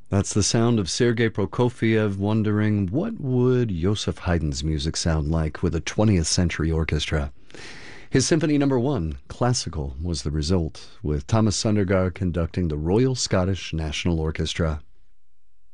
That's the sound of Sergei Prokofiev wondering what would Joseph Haydn's music sound like with a 20th century orchestra. His Symphony No. 1, Classical, was the result, with Thomas Sundergaard conducting the Royal Scottish National Orchestra.